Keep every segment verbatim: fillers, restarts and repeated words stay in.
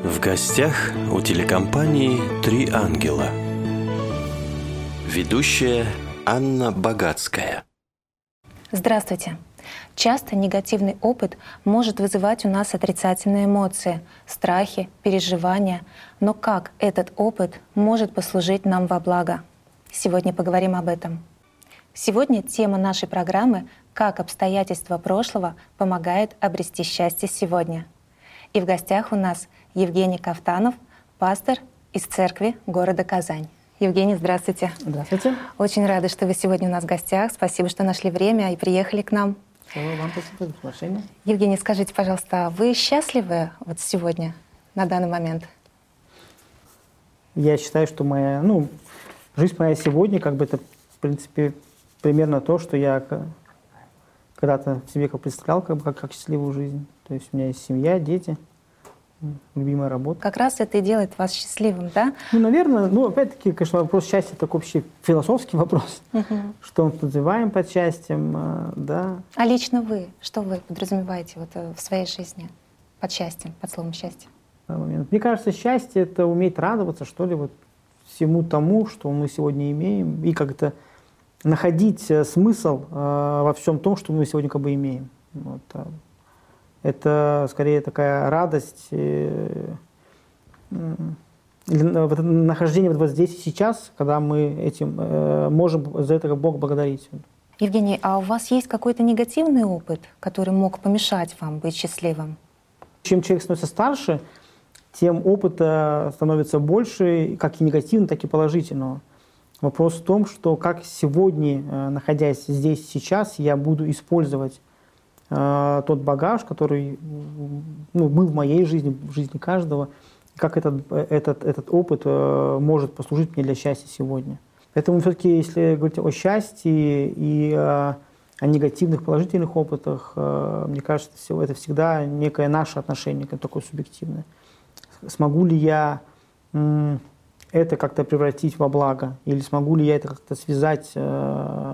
В гостях у телекомпании «Три ангела». Ведущая Анна Богатская. Здравствуйте. Часто негативный опыт может вызывать у нас отрицательные эмоции, страхи, переживания. Но как этот опыт может послужить нам во благо? Сегодня поговорим об этом. Сегодня тема нашей программы «Как обстоятельства прошлого помогают обрести счастье сегодня». И в гостях у нас Евгений Кафтанов, пастор из церкви города Казань. Евгений, здравствуйте. Здравствуйте. Очень рада, что вы сегодня у нас в гостях. Спасибо, что нашли время и приехали к нам. Вам спасибо за приглашение. Евгений, скажите, пожалуйста, вы счастливы вот сегодня, на данный момент? Я считаю, что моя, ну, жизнь моя сегодня, как бы это, в принципе, примерно то, что я когда-то себе как представлял, как, как, как счастливую жизнь. То есть у меня есть семья, дети, любимая работа. Как раз это и делает вас счастливым, да? Ну, наверное, ну, опять-таки, конечно, вопрос счастья такой вообще философский вопрос. Угу. Что мы подразумеваем под счастьем, да. А лично вы, что вы подразумеваете вот в своей жизни под счастьем, под словом счастье? Мне кажется, счастье — это уметь радоваться, что ли, вот всему тому, что мы сегодня имеем, и как-то находить смысл э, во всем том, что мы сегодня как бы имеем. Вот. Это скорее такая радость, э, э, нахождение вот здесь и сейчас, когда мы этим э, можем за это Бога благодарить. Евгений, а у вас есть какой-то негативный опыт, который мог помешать вам быть счастливым? Чем человек становится старше, тем опыта становится больше, как и негативного, так и положительного. Вопрос в том, что как сегодня, находясь здесь сейчас, я буду использовать э, тот багаж, который ну, был в моей жизни, в жизни каждого, как этот, этот, этот опыт э, может послужить мне для счастья сегодня. Поэтому все-таки, если говорить о счастье и э, о негативных, положительных опытах, э, мне кажется, это всегда некое наше отношение, такое субъективное. Смогу ли я м, это как-то превратить во благо, или смогу ли я это как-то связать, э,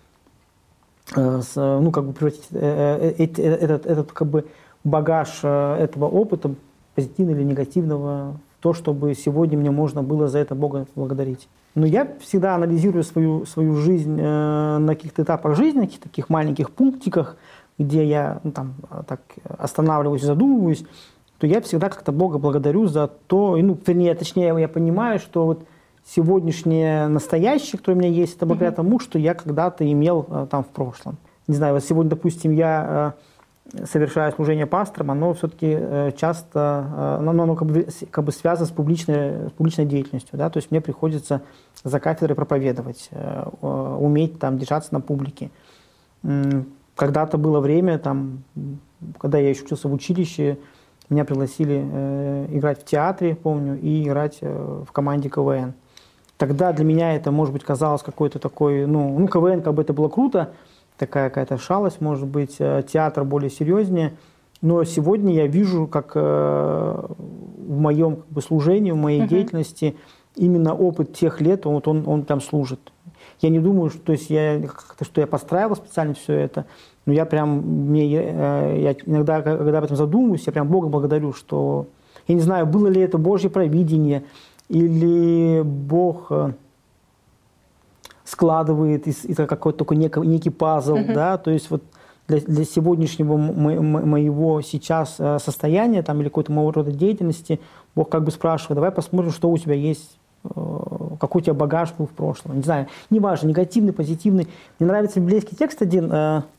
э, с, ну, как бы превратить э, э, э, этот, этот как бы багаж э, этого опыта, позитивного или негативного, в то, чтобы сегодня мне можно было за это Бога благодарить. Но я всегда анализирую свою, свою жизнь э, на каких-то этапах жизни, на каких-то таких маленьких пунктиках, где я ну, там, так останавливаюсь, задумываюсь, то я всегда как-то Бога благодарю за то, ну, вернее, точнее, я понимаю, что вот сегодняшнее настоящее, которое у меня есть, это благодаря mm-hmm. тому, что я когда-то имел там в прошлом. Не знаю, вот сегодня, допустим, я э, совершаю служение пастором, оно все-таки э, часто, э, оно, оно как бы, как бы связано с публичной, с публичной деятельностью, да, то есть мне приходится за кафедрой проповедовать, э, э, уметь там держаться на публике. Когда-то было время, там, когда я еще учился в училище, меня пригласили э, играть в театре, помню, и играть э, в команде КВН. Тогда для меня это, может быть, казалось какой-то такой, ну, ну КВН как бы это было круто, такая какая-то шалость, может быть, э, театр более серьезнее. Но сегодня я вижу, как э, в моем как бы, служении, в моей uh-huh. деятельности именно опыт тех лет, он, он, он там служит. Я не думаю, что, то есть я, что я подстраивал специально все это. Но я прям, мне, я иногда, когда об этом задумываюсь, я прям Бога благодарю, что, я не знаю, было ли это Божье провидение, или Бог складывает из, из какой-то такой некий, некий пазл, uh-huh. да, то есть вот для, для сегодняшнего мо- моего сейчас состояния, там, или какой-то моего рода деятельности, Бог как бы спрашивает, давай посмотрим, что у тебя есть, какой у тебя багаж был в прошлом, не знаю, неважно, негативный, позитивный. Мне нравится библейский текст один,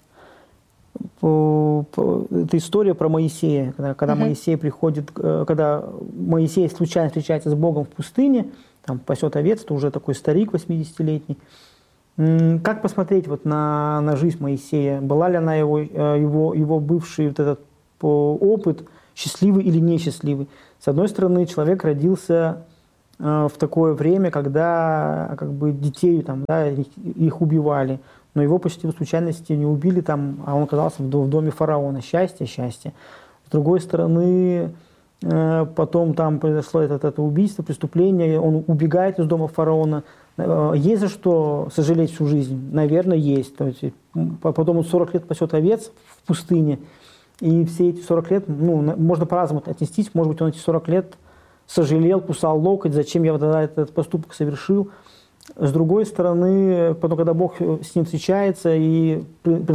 это история про Моисея, когда, когда uh-huh. Моисей приходит, когда Моисей случайно встречается с Богом в пустыне, там пасет овец, это уже такой старик восьмидесятилетний. Как посмотреть вот на, на жизнь Моисея? Была ли она его, его, его бывший вот этот опыт счастливый или несчастливый? С одной стороны, человек родился в такое время, когда как бы детей там, да, их убивали. Но его почти по случайности не убили там, а он оказался в доме фараона. Счастье, счастье. С другой стороны, потом там произошло это, это убийство, преступление, он убегает из дома фараона. Есть за что сожалеть всю жизнь? Наверное, есть. То есть, потом он сорок лет пасет овец в пустыне, и все эти сорок лет, ну, можно по-разному отнестись, может быть, он эти сорок лет сожалел, кусал локоть, зачем я вот тогда этот поступок совершил. С другой стороны, потом, когда Бог с ним встречается и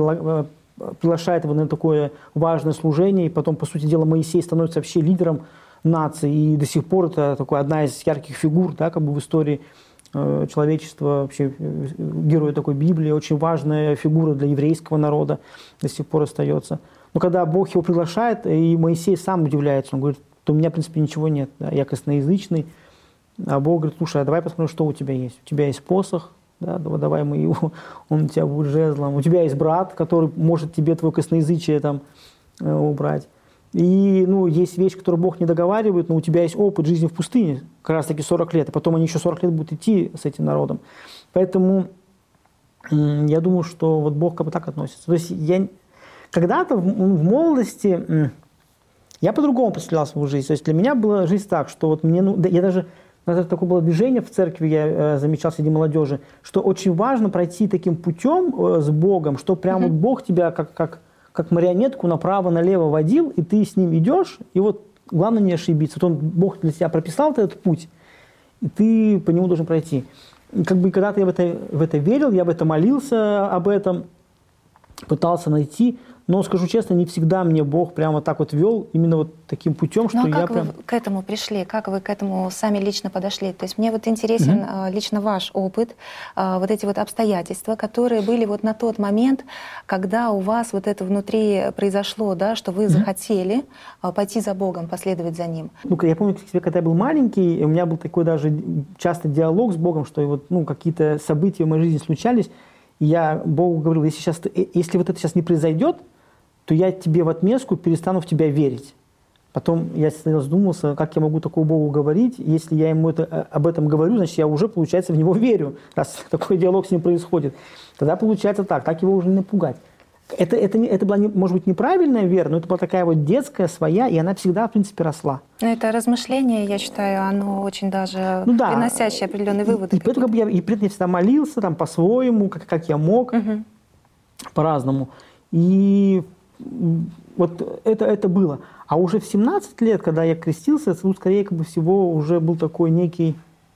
приглашает его на такое важное служение, и потом, по сути дела, Моисей становится вообще лидером нации, и до сих пор это такой, одна из ярких фигур, да, как бы в истории э, человечества, вообще э, герой такой Библии, очень важная фигура для еврейского народа до сих пор остается. Но когда Бог его приглашает, и Моисей сам удивляется, он говорит, то у меня, в принципе, ничего нет, да, я косноязычный, а Бог говорит, слушай, а давай посмотрим, что у тебя есть. У тебя есть посох, да, давай мы его, он у тебя будет жезлом. У тебя есть брат, который может тебе твое косноязычие там э, убрать. И, ну, есть вещь, которую Бог не договаривает, но у тебя есть опыт жизни в пустыне, как раз таки сорок лет, и потом они еще сорок лет будут идти с этим народом. Поэтому э, я думаю, что вот Бог как бы так относится. То есть я когда-то в, в молодости э, я по-другому представлял свою жизнь. То есть для меня была жизнь так, что вот мне, ну, да, я даже, у нас такое было движение в церкви, я э, замечал среди молодежи, что очень важно пройти таким путем э, с Богом, что прям mm-hmm. вот Бог тебя как, как как марионетку направо-налево водил, и ты с ним идешь, и вот главное не ошибиться. Вот он, Бог для тебя прописал этот путь, и ты по нему должен пройти. И как бы когда-то я в это, в это верил, я в это молился об этом, пытался найти, но, скажу честно, не всегда мне Бог прямо так вот вел, именно вот таким путем, что ну, а я как прям... вы к этому пришли? Как вы к этому сами лично подошли? То есть мне вот интересен mm-hmm. лично ваш опыт, вот эти вот обстоятельства, которые были вот на тот момент, когда у вас вот это внутри произошло, да, что вы mm-hmm. захотели пойти за Богом, последовать за Ним. Ну, я помню, когда я был маленький, у меня был такой даже часто диалог с Богом, что вот, ну, какие-то события в моей жизни случались, и я Богу говорил, если, сейчас, если вот это сейчас не произойдет, то я тебе в отместку перестану в тебя верить. Потом я задумался, как я могу такому Богу говорить, если я ему это, об этом говорю, значит, я уже, получается, в него верю, раз такой диалог с ним происходит. Тогда получается так, так его уже не напугать. Это, это, это была, может быть, неправильная вера, но это была такая вот детская, своя, и она всегда, в принципе, росла. Но это размышление, я считаю, оно очень даже ну, да. приносящее определенные выводы. И, и, поэтому я, и при этом я всегда молился там, по-своему, как, как я мог, угу. по-разному. И вот это, это было. А уже в семнадцать лет, когда я крестился, тут скорее как бы всего уже был такой некий,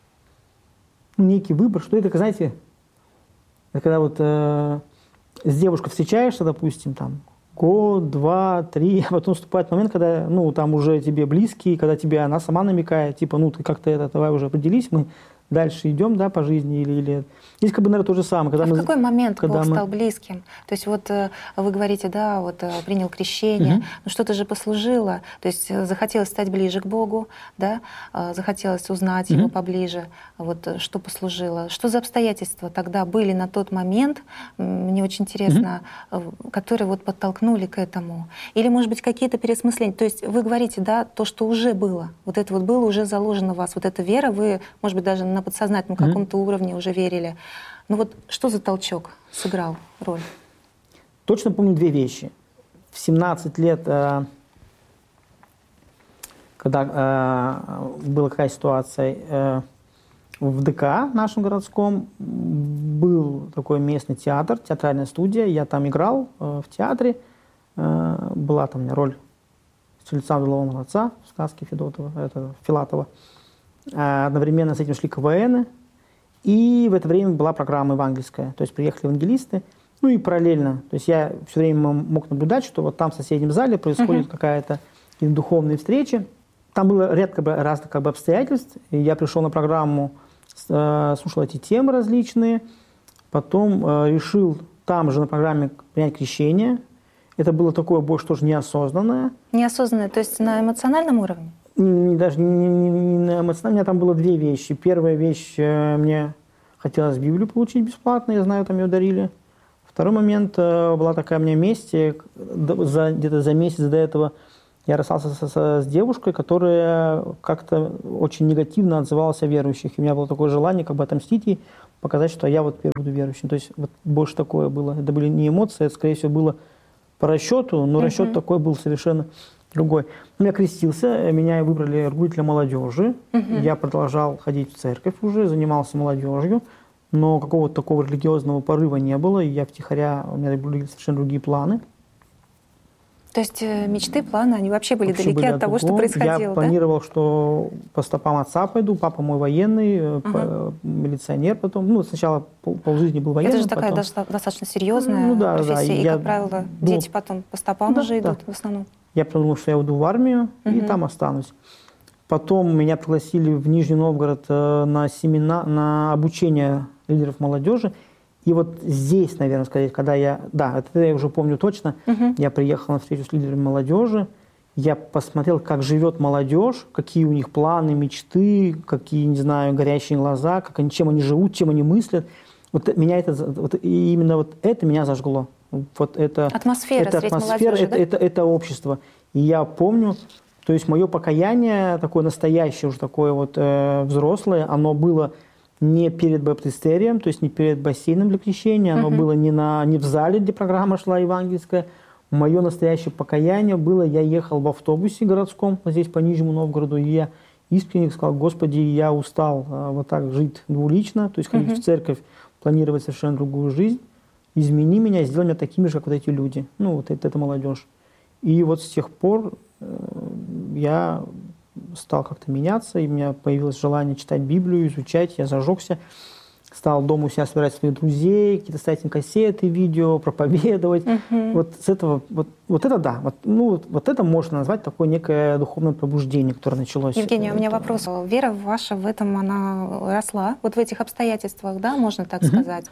ну, некий выбор, что это, знаете, это когда вот э, с девушкой встречаешься, допустим, там, год, два, три, а потом наступает момент, когда, ну, там уже тебе близкие, когда тебе она сама намекает, типа, ну, ты как-то это, давай уже определись, мы дальше идем, да, по жизни или... или... Здесь как бы, наверное, то же самое. Когда а мы, в какой момент когда Бог мы... стал близким? То есть вот вы говорите, да, вот принял крещение, угу. но что-то же послужило, то есть захотелось стать ближе к Богу, да, захотелось узнать угу. Его поближе, вот что послужило. Что за обстоятельства тогда были на тот момент, мне очень интересно, угу. которые вот подтолкнули к этому? Или, может быть, какие-то переосмысления? То есть вы говорите, да, то, что уже было, вот это вот было уже заложено в вас, вот эта вера, вы, может быть, даже на подсознательном mm-hmm. каком-то уровне уже верили. Ну вот что за толчок сыграл роль? Точно помню две вещи. В семнадцать лет, когда была какая ситуация, в ДК нашем городском был такой местный театр, театральная студия. Я там играл в театре. Была там у меня роль стрельца Белого отца в сказке Федотова, это, Филатова. Одновременно с этим шли КВНы, и в это время была программа евангельская, то есть приехали евангелисты, ну и параллельно, то есть я все время мог наблюдать, что вот там в соседнем зале происходит uh-huh. какая-то духовная встреча. Там было ряд как бы, разных как бы, обстоятельств, и я пришел на программу, слушал эти темы различные, потом решил там же на программе принять крещение. Это было такое больше тоже неосознанное. Неосознанное, то есть на эмоциональном уровне? Не, даже не, не, не на эмоциональном. У меня там было две вещи. Первая вещь, мне хотелось Библию получить бесплатно, я знаю, там ее дарили. Второй момент, была такая у меня месть. За, где-то за месяц до этого я расстался с, с, с девушкой, которая как-то очень негативно отзывалась о верующих. И у меня было такое желание как бы отомстить ей, показать, что я вот теперь буду верующим. То есть вот больше такое было. Это были не эмоции, это, скорее всего, было по расчету, но uh-huh. расчет такой был совершенно другой. Я крестился, меня выбрали руководителя молодежи. Uh-huh. Я продолжал ходить в церковь уже, занимался молодежью, но какого-то такого религиозного порыва не было, и я втихаря, у меня были совершенно другие планы. То есть мечты, планы, они вообще были вообще далеки были от того, что происходило, Я да? планировал, что по стопам отца пойду. Папа мой военный, ага. милиционер потом. Ну, сначала пол, полжизни был военным. Это же такая потом... достаточно серьезная ну, да, профессия. Да, и, я как правило, думал... дети потом по стопам да, уже идут да. в основном. Я подумал, что я уйду в армию угу. и там останусь. Потом меня пригласили в Нижний Новгород на семена, на обучение лидеров молодежи. И вот здесь, наверное, сказать, когда я... Да, это я уже помню точно. Uh-huh. Я приехал на встречу с лидерами молодежи. Я посмотрел, как живет молодежь, какие у них планы, мечты, какие, не знаю, горящие глаза, как они, чем они живут, чем они мыслят. Вот меня это... Вот, и именно вот это меня зажгло. Вот это, атмосфера, это, атмосфера молодежи, это, да? это, это, это общество. И я помню... То есть мое покаяние, такое настоящее, уже такое вот э, взрослое, оно было не перед баптистерием, то есть не перед бассейном для крещения, оно uh-huh. было не, на, не в зале, где программа шла евангельская. Мое настоящее покаяние было, я ехал в автобусе городском, здесь по Нижнему Новгороду, и я искренне сказал: Господи, я устал а, вот так жить двулично, то есть ходить uh-huh. в церковь, планировать совершенно другую жизнь. Измени меня, сделай меня такими же, как вот эти люди, ну вот это, это молодежь. И вот с тех пор э, я стал как-то меняться, и у меня появилось желание читать Библию, изучать, я зажегся, стал дома у себя собирать своих друзей, какие-то ставить им кассеты, видео, проповедовать. Uh-huh. Вот с этого, вот, вот это да, вот, ну, вот, вот это можно назвать такое некое духовное пробуждение, которое началось. Евгения, у меня это... вопрос. Вера ваша в этом, она росла? Вот в этих обстоятельствах, да, можно так uh-huh. сказать?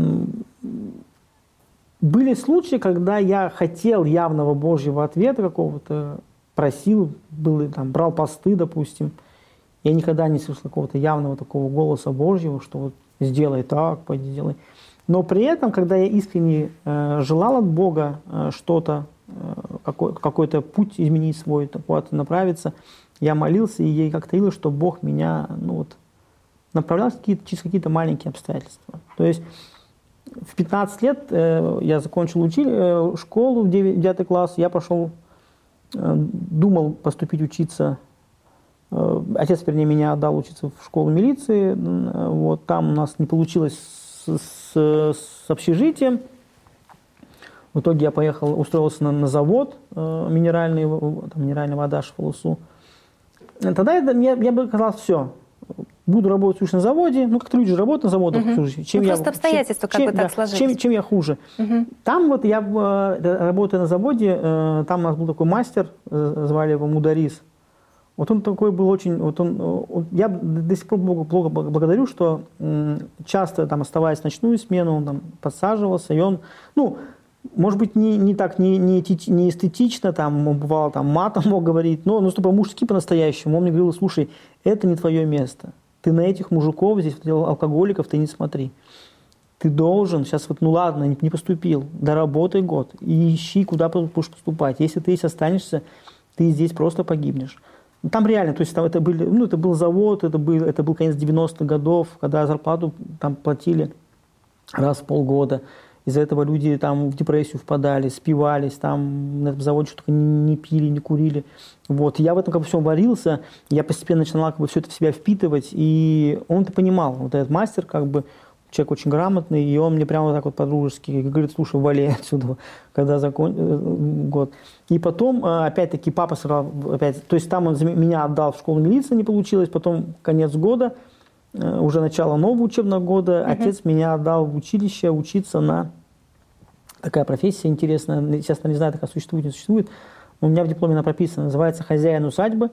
Были случаи, когда я хотел явного Божьего ответа какого-то, просил, был, там, брал посты, допустим. Я никогда не слышал какого-то явного такого голоса Божьего, что вот сделай так, пойди сделай. Но при этом, когда я искренне э, желал от Бога э, что-то, э, какой, какой-то путь изменить свой, куда-то направиться, я молился, и я как-то видел, что Бог меня ну, вот, направлял какие-то, через какие-то маленькие обстоятельства. То есть в пятнадцать лет э, я закончил учили, э, школу в девятый класс, я пошел, э, думал поступить учиться. Э, отец, вернее, меня отдал учиться в школу милиции. Э, вот, там у нас не получилось с, с, с общежитием. В итоге я поехал, устроился на, на завод э, минеральный, там, минеральная вода Шфалусу. Тогда я, я, я бы сказал, все. Буду работать на заводе, ну как-то люди же работают на заводах. Угу. Чем ну, я, просто обстоятельства чем, как бы да, так сложились. Чем, чем я хуже. Угу. Там вот я, работая на заводе, там у нас был такой мастер, звали его Мударис. Вот он такой был очень... Вот он, он, я до сих пор Бога благодарю, что часто там, оставаясь в ночную смену, он там подсаживался, и он... ну может быть, не, не так, не, не, не эстетично, там, он бывало, там, матом мог говорить, но, но по-мужски по-настоящему. Он мне говорил: слушай, это не твое место. Ты на этих мужиков, здесь алкоголиков, ты не смотри. Ты должен, сейчас вот, ну ладно, не, не поступил, доработай год и ищи, куда будешь поступать. Если ты здесь останешься, ты здесь просто погибнешь. Там реально, то есть там это, были, ну, это был завод, это был, это был конец девяностых годов, когда зарплату там платили раз в полгода. Из-за этого люди там в депрессию впадали, спивались, там на этом заводе что-то не, не пили, не курили. Вот. Я в этом как бы всем варился, я постепенно начинал как бы все это в себя впитывать, и он это понимал. Вот этот мастер, как бы, человек очень грамотный, и он мне прямо вот так вот по-дружески говорит: слушай, вали отсюда, когда закон... год. И потом, опять-таки, папа сказал, опять, то есть там он меня отдал в школу милиции, не получилось, потом конец года, уже начало нового учебного года, uh-huh. отец меня отдал в училище учиться на... Такая профессия интересная, сейчас я не знаю, такая существует, не существует. У меня в дипломе она прописана, называется хозяин усадьбы.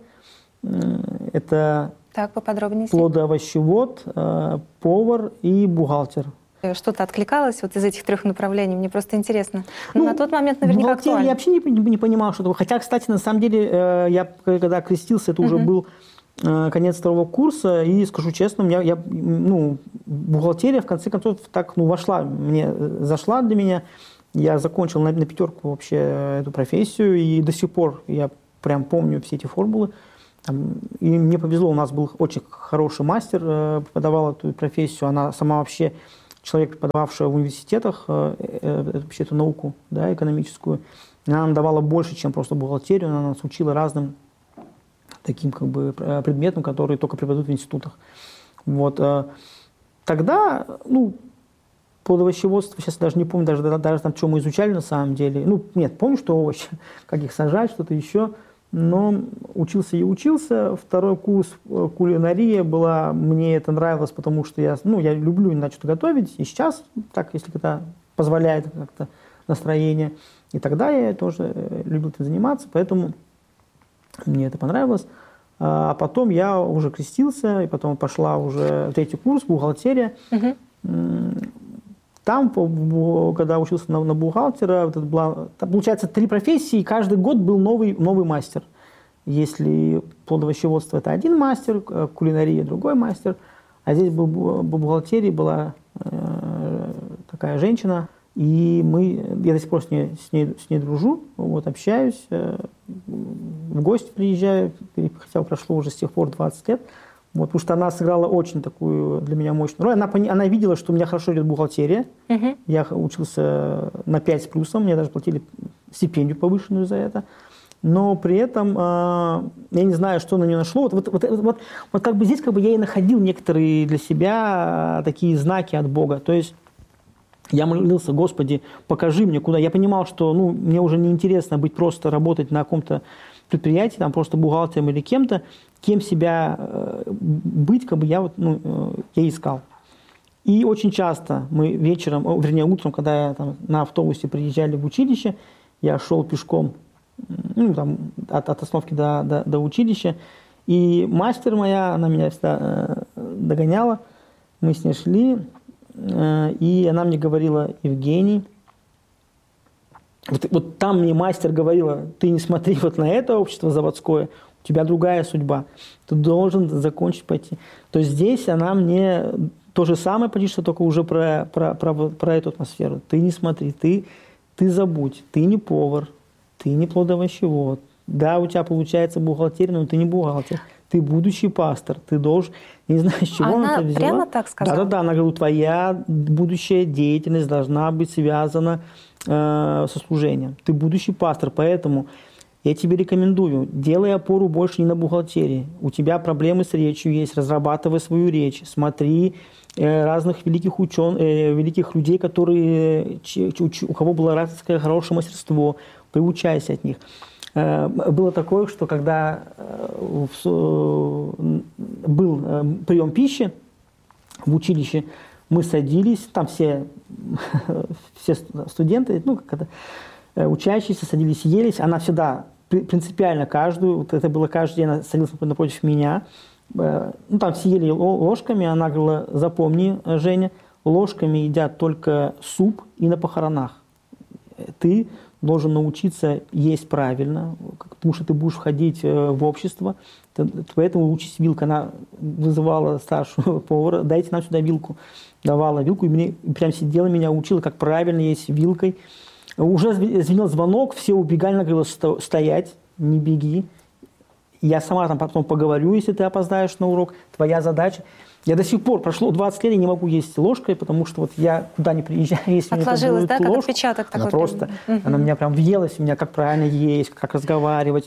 Это так, поподробнее. Плодоовощевод, повар и бухгалтер. Что-то откликалось вот из этих трех направлений? Мне просто интересно. Но ну, на тот момент наверняка актуально. Я вообще не, не понимал, что это. Хотя, кстати, на самом деле, я когда крестился, это uh-huh. уже был конец второго курса, и скажу честно, у меня, я, ну, бухгалтерия в конце концов так, ну, вошла, мне зашла для меня. Я закончил на, на пятерку вообще эту профессию, и до сих пор я прям помню все эти формулы. И мне повезло, у нас был очень хороший мастер, преподавал эту профессию, она сама вообще человек, преподававший в университетах вообще эту науку, да, экономическую. Она нам давала больше, чем просто бухгалтерию, она нас учила разным таким как бы предметам, которые только преподают в институтах. Вот. Тогда, ну, плодовощеводство, сейчас даже не помню, даже, даже там, что мы изучали на самом деле. Ну, нет, помню, что овощи, как их сажать, что-то еще. Но учился и учился. Второй курс кулинария была, мне это нравилось, потому что я, ну, я люблю иначе что-то готовить. И сейчас, так, если когда позволяет как-то настроение. И тогда я тоже любил этим заниматься, поэтому мне это понравилось. А потом я уже крестился, и потом пошла уже в третий курс, бухгалтерия. Угу. Там, когда учился на, на бухгалтера, вот это была, там, получается, три профессии, и каждый год был новый, новый мастер. Если плодовощеводство – это один мастер, кулинария – другой мастер, а здесь был, в бухгалтерии была э, такая женщина, и мы, я до сих пор с ней, с ней, с ней дружу, вот, общаюсь, э, в гости приезжаю, хотя прошло уже с тех пор двадцать лет. Вот, потому что она сыграла очень такую для меня мощную роль. Она, она видела, что у меня хорошо идет бухгалтерия. Uh-huh. Я учился на пять с плюсом, мне даже платили стипендию повышенную за это. Но при этом э, я не знаю, что на нее нашло. Вот, вот, вот, вот, вот как бы здесь как бы я и находил некоторые для себя такие знаки от Бога. То есть я молился: Господи, покажи мне, куда. Я понимал, что ну, мне уже неинтересно быть просто работать на каком-то предприятии, там просто бухгалтером или кем-то, кем себя э, быть, как бы я, вот, ну, э, я искал. И очень часто мы вечером, о, вернее утром, когда я там, на автобусе приезжали в училище, я шел пешком ну, там, от, от остановки до, до, до училища, и мастер моя, она меня всегда э, догоняла, мы с ней шли, э, и она мне говорила: Евгений, Вот, вот там мне мастер говорила: ты не смотри вот на это общество заводское, у тебя другая судьба, ты должен закончить пойти. То есть здесь она мне то же самое почти, что только уже про, про, про, про эту атмосферу. Ты не смотри, ты, ты забудь, ты не повар, ты не плодовощевод. Да, у тебя получается бухгалтерия, но ты не бухгалтер. Ты будущий пастор, ты должен... Не знаю, с чего она, она это взяла. Прямо так сказала? Да-да-да, она говорит: твоя будущая деятельность должна быть связана э, со служением. Ты будущий пастор, поэтому я тебе рекомендую, делай опору больше не на бухгалтерии. У тебя проблемы с речью есть, разрабатывай свою речь, смотри э, разных великих ученых, э, великих людей, которые, ч, ч, у кого было ораторское хорошее мастерство, приучайся от них. Было такое, что когда был прием пищи в училище, мы садились, там все, все студенты, ну, как это, учащиеся садились, елись. Она всегда принципиально каждую, вот это было каждый день, она садилась напротив меня. Ну, там все ели ложками, она говорила: запомни, Женя, ложками едят только суп и на похоронах. Ты должен научиться есть правильно, потому что ты будешь входить в общество, поэтому учись вилкой. Она вызывала старшего повара: дайте нам сюда вилку. Давала вилку, и мне прям сидела, меня учила, как правильно есть вилкой. Уже звенел звонок, все убегали, она говорила: стоять, не беги. Я сама там потом поговорю, если ты опоздаешь на урок, твоя задача. Я до сих пор, прошло двадцать лет, я не могу есть ложкой, потому что вот я куда ни приезжаю, если отложилось, да, ложку, как отпечаток такой. Она просто, угу. она меня прям въелась, у меня как правильно есть, как разговаривать.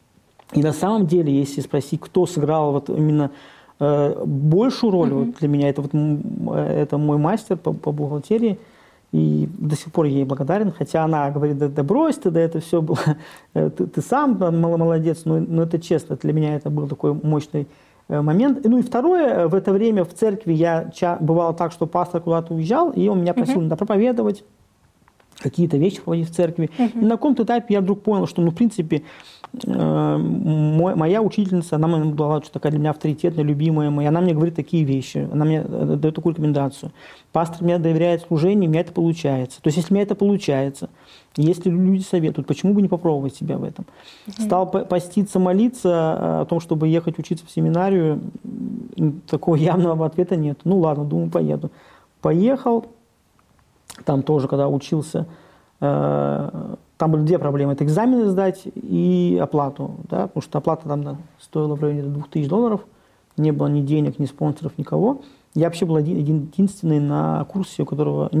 И на самом деле, если спросить, кто сыграл вот именно э, большую роль угу. вот для меня, это вот это мой мастер по, по бухгалтерии, и до сих пор я ей благодарен, хотя она говорит: да, да брось ты, да это все было, ты, ты сам молодец, но, но это честно, для меня это был такой мощный момент. Ну и второе, в это время в церкви я ча- бывало так, что пастор куда-то уезжал, и он меня просил uh-huh. проповедовать, какие-то вещи проводить в церкви. Uh-huh. И на каком-то этапе я вдруг понял, что, ну, в принципе, э, мой, моя учительница, она была очень такая для меня авторитетная, любимая моя, она мне говорит такие вещи, она мне дает такую рекомендацию. Пастор мне доверяет служению, у меня это получается. То есть, если у меня это получается, если люди советуют, почему бы не попробовать себя в этом? Mm-hmm. Стал поститься, молиться о том, чтобы ехать учиться в семинарию. Такого явного ответа нет. Ну ладно, думаю, поеду. Поехал. Там тоже, когда учился, там были две проблемы. Это экзамены сдать и оплату. Да? Потому что оплата там стоила в районе двух тысяч долларов. Не было ни денег, ни спонсоров, никого. Я вообще был один, единственный на курсе, у которого